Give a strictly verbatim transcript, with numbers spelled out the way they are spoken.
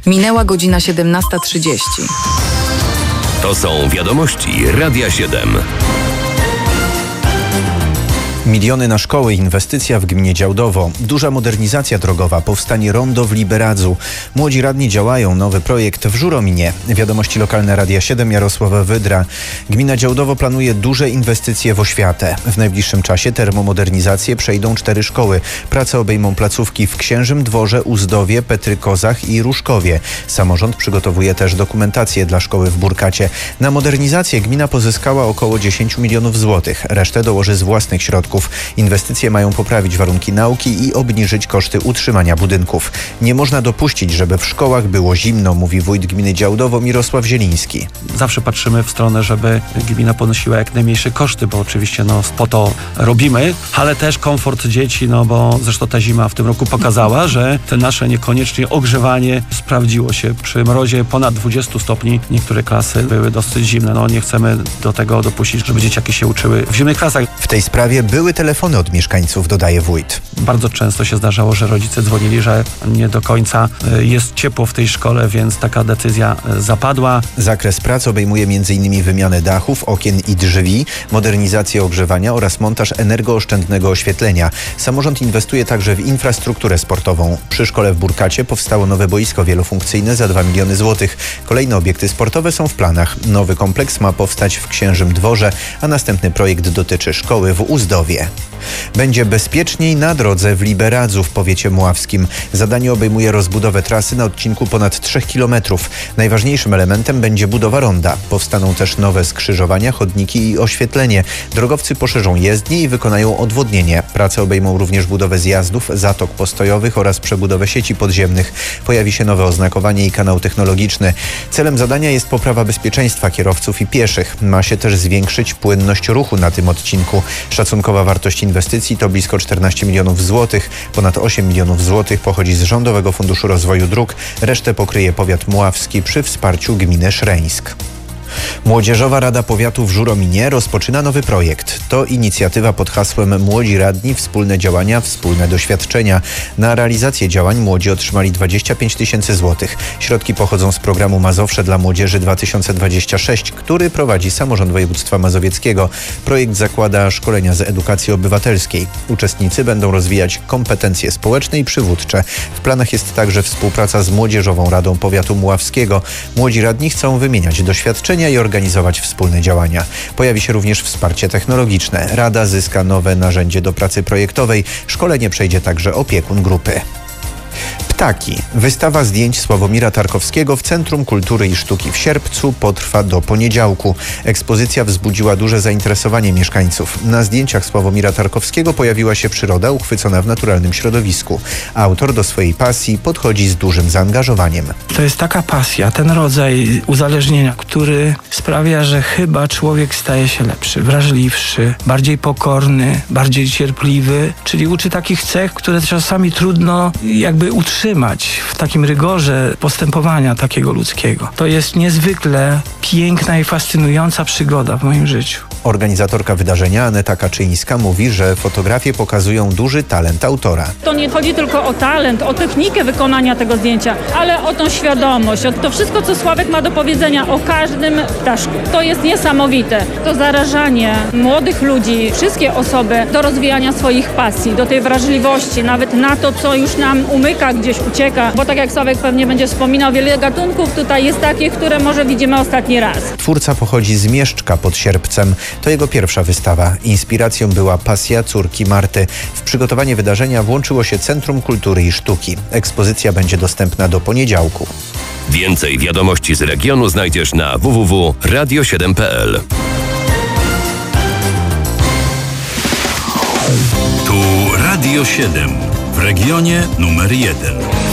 Minęła godzina siedemnasta trzydzieści. To są wiadomości Radia siedem. Miliony na szkoły, inwestycja w gminie Działdowo. Duża modernizacja drogowa, powstanie rondo w Liberadzu. Młodzi radni działają, nowy projekt w Żurominie. Wiadomości lokalne Radia siedem, Jarosława Wydra. Gmina Działdowo planuje duże inwestycje w oświatę. W najbliższym czasie termomodernizację przejdą cztery szkoły. Prace obejmą placówki w Księżym Dworze, Uzdowie, Petrykozach i Różkowie. Samorząd przygotowuje też dokumentację dla szkoły w Burkacie. Na modernizację gmina pozyskała około dziesięć milionów złotych. Resztę dołoży z własnych środków. Inwestycje mają poprawić warunki nauki i obniżyć koszty utrzymania budynków. Nie można dopuścić, żeby w szkołach było zimno, mówi wójt gminy Działdowo Mirosław Zieliński. Zawsze patrzymy w stronę, żeby gmina ponosiła jak najmniejsze koszty, bo oczywiście no, po to robimy, ale też komfort dzieci, no bo zresztą ta zima w tym roku pokazała, że te nasze niekoniecznie ogrzewanie sprawdziło się. Przy mrozie ponad dwudziestu stopni niektóre klasy były dosyć zimne. No nie chcemy do tego dopuścić, żeby dzieciaki się uczyły w zimnych klasach. W tej sprawie były telefony od mieszkańców, dodaje wójt. Bardzo często się zdarzało, że rodzice dzwonili, że nie do końca jest ciepło w tej szkole, więc taka decyzja zapadła. Zakres prac obejmuje m in wymianę dachów, okien i drzwi, modernizację ogrzewania oraz montaż energooszczędnego oświetlenia. Samorząd inwestuje także w infrastrukturę sportową. Przy szkole w Burkacie powstało nowe boisko wielofunkcyjne za dwa miliony złotych. Kolejne obiekty sportowe są w planach. Nowy kompleks ma powstać w Księżym Dworze, a następny projekt dotyczy szkoły w Uzdowie. Będzie bezpieczniej na drodze w Liberadzu w powiecie mławskim. Zadanie obejmuje rozbudowę trasy na odcinku ponad trzech kilometrów. Najważniejszym elementem będzie budowa ronda. Powstaną też nowe skrzyżowania, chodniki i oświetlenie. Drogowcy poszerzą jezdnie i wykonają odwodnienie. Prace obejmą również budowę zjazdów, zatok postojowych oraz przebudowę sieci podziemnych. Pojawi się nowe oznakowanie i kanał technologiczny. Celem zadania jest poprawa bezpieczeństwa kierowców i pieszych. Ma się też zwiększyć płynność ruchu na tym odcinku. Szacunkowa wartość inwestycji to blisko czternaście milionów złotych. Ponad osiem milionów złotych pochodzi z Rządowego Funduszu Rozwoju Dróg. Resztę pokryje powiat mławski przy wsparciu gminy Szreńsk. Młodzieżowa Rada Powiatu w Żurominie rozpoczyna nowy projekt. To inicjatywa pod hasłem Młodzi Radni, wspólne działania, wspólne doświadczenia. Na realizację działań młodzi otrzymali dwadzieścia pięć tysięcy złotych. Środki pochodzą z programu Mazowsze dla Młodzieży dwa tysiące dwadzieścia sześć, który prowadzi Samorząd Województwa Mazowieckiego. Projekt zakłada szkolenia z edukacji obywatelskiej. Uczestnicy będą rozwijać kompetencje społeczne i przywódcze. W planach jest także współpraca z Młodzieżową Radą Powiatu Mławskiego. Młodzi radni chcą wymieniać doświadczenia i organizować wspólne działania. Pojawi się również wsparcie technologiczne. Rada zyska nowe narzędzie do pracy projektowej. Szkolenie przejdzie także opiekun grupy. Ptaki. Wystawa zdjęć Sławomira Tarkowskiego w Centrum Kultury i Sztuki w Sierpcu potrwa do poniedziałku. Ekspozycja wzbudziła duże zainteresowanie mieszkańców. Na zdjęciach Sławomira Tarkowskiego pojawiła się przyroda uchwycona w naturalnym środowisku. Autor do swojej pasji podchodzi z dużym zaangażowaniem. To jest taka pasja, ten rodzaj uzależnienia, który sprawia, że chyba człowiek staje się lepszy, wrażliwszy, bardziej pokorny, bardziej cierpliwy, czyli uczy takich cech, które czasami trudno jakby utrzymać w takim rygorze postępowania takiego ludzkiego. To jest niezwykle piękna i fascynująca przygoda w moim życiu. Organizatorka wydarzenia Aneta Kaczyńska mówi, że fotografie pokazują duży talent autora. To nie chodzi tylko o talent, o technikę wykonania tego zdjęcia, ale o tą świadomość, o to wszystko, co Sławek ma do powiedzenia o każdym ptaszku. To jest niesamowite. To zarażanie młodych ludzi, wszystkie osoby do rozwijania swoich pasji, do tej wrażliwości, nawet na to, co już nam umyka, gdzieś ucieka, bo tak jak Sławek pewnie będzie wspominał, wiele gatunków tutaj jest takich, które może widzimy ostatni raz. Twórca pochodzi z Mieszczka pod Sierpcem. To jego pierwsza wystawa. Inspiracją była pasja córki Marty. W przygotowanie wydarzenia włączyło się Centrum Kultury i Sztuki. Ekspozycja będzie dostępna do poniedziałku. Więcej wiadomości z regionu znajdziesz na w w w kropka radio siedem kropka p l. Tu Radio siedem w regionie numer jeden.